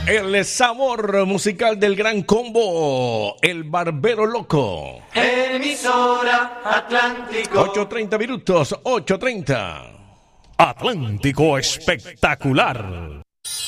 El sabor musical del gran combo, el Barbero Loco. Emisora Atlántico. 8:30 minutos, 8:30. Atlántico Espectacular.